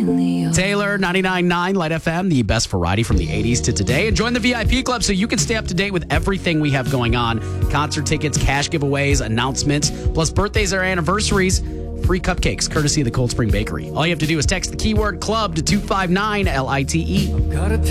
Taylor, 99.9 Light FM, the best variety from the 80s to today. And join the VIP club so you can stay up to date with everything we have going on. Concert tickets, cash giveaways, announcements, plus birthdays or anniversaries. Free cupcakes, courtesy of the Cold Spring Bakery. All you have to do is text the keyword club to 259-LITE.